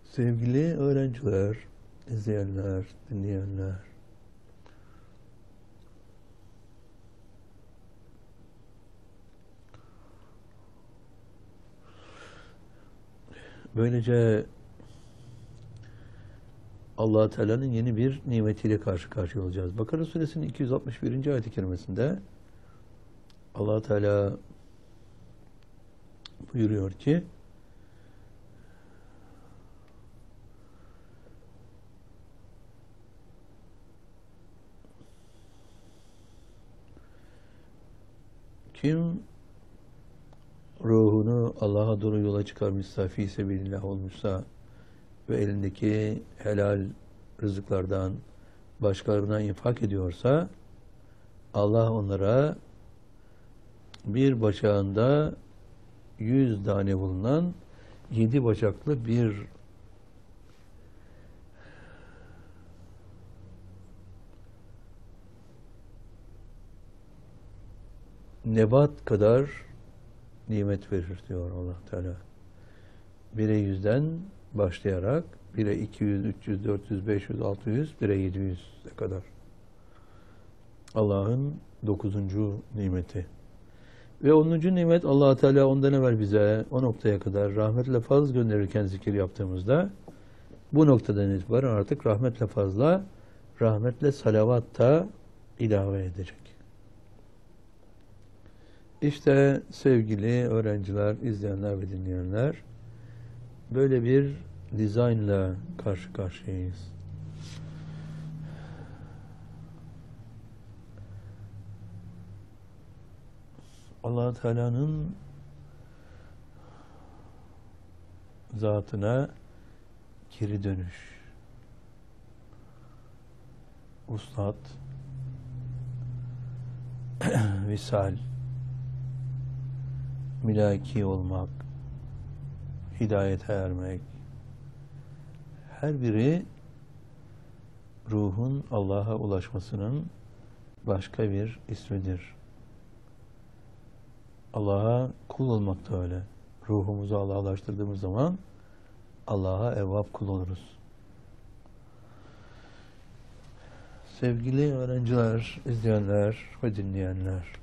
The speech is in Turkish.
Sevgili öğrenciler, izleyenler, dinleyenler, böylece Allah Teala'nın yeni bir nimetiyle karşı karşıya olacağız. Bakara Suresinin 261. ayet-i kerimesinde Allah Teala buyuruyor ki: kim ruhunu Allah'a doğru yola çıkarmışsa, fî sebilillah olmuşsa ve elindeki helal rızıklardan başkalarına infak ediyorsa, Allah onlara bir bacağında 100 tane bulunan 7 bacaklı bir nebat kadar nimet verir diyor Allah Teala. 1'e 100'den başlayarak 1'e 200, 300, 400, 500, 600, 1'e 700'e kadar. Allah'ın 9. nimeti. Ve 10. nimet, Allah Teala ondan evvel bize o noktaya kadar rahmetle fazl gönderirken zikir yaptığımızda, bu noktadan itibaren artık rahmetle fazla, rahmetle salavat da ilave edecek. İşte sevgili öğrenciler, izleyenler ve dinleyenler, böyle bir dizaynla karşı karşıyayız. Allah Teala'nın zatına geri dönüş, vuslat, visal, mülaki olmak, hidayete ermek, her biri ruhun Allah'a ulaşmasının başka bir ismidir. Allah'a kul olmak da öyle. Ruhumuzu Allah'a ulaştırdığımız zaman Allah'a evvab kul oluruz. Sevgili öğrenciler, izleyenler ve dinleyenler,